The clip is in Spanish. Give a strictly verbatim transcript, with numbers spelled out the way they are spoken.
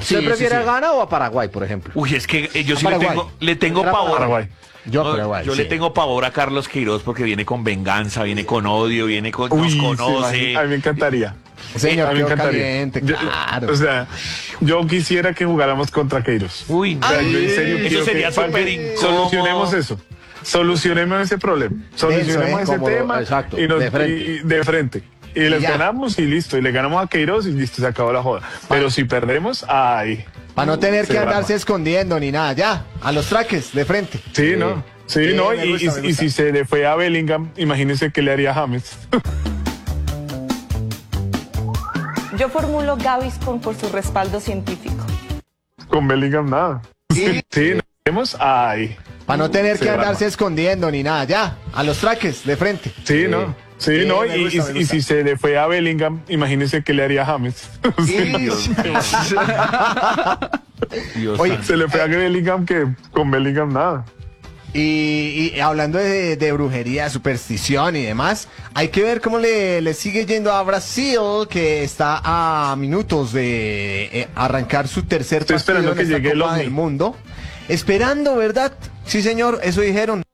¿Usted Sí, prefiere sí, a sí. Ghana o a Paraguay, por ejemplo? Uy, es que eh, yo A sí le Paraguay. tengo, le tengo Era pavor. Paraguay. Yo a No, Paraguay, yo sí. le tengo pavor a Carlos Queiroz porque viene con venganza, viene con odio, viene con, Uy, nos se conoce. imagina- a mí me encantaría. Señor, a mí me quedó encantaría. caliente, Yo- claro. O sea, yo quisiera que jugáramos contra Queiroz. Uy, O sea, yo en serio eso quiero sería que- súper para que incómodo. Solucionemos eso. Solucionemos ese problema. Solucionemos ¿eh? ese Como lo- tema exacto, y nos- de frente. y- y de frente. Y les ya. ganamos y listo. Y le ganamos a Queiroz y listo, se acabó la joda. Pero si perdemos, ay. Para no tener Se que rama. andarse escondiendo ni nada, ya, a los traques, de frente. Sí, ¿no? Sí, Sí, ¿no? me Y, gusta, y- me y gusta. si se le fue a Bellingham, imagínense qué le haría a James. Yo formulo Gaviscon por su respaldo científico. Con Bellingham nada. Sí, nos vemos, ay. Para no tener Se que rama. andarse escondiendo ni nada, ya, a los traques, de frente. Sí, ¿no? Sí, Sí, ¿no? me Y, gusta, y- me y gusta. si se le fue a Bellingham, imagínense qué le haría a James. Dios Oye, santo. Se le fue a Bellingham que con Bellingham nada. Y, y hablando de, de brujería, superstición y demás, hay que ver cómo le, le sigue yendo a Brasil, que está a minutos de eh, arrancar su tercer Estoy partido esperando en que esta llegue el Copa ovni. del Mundo. Esperando, ¿verdad? Sí, señor, eso dijeron.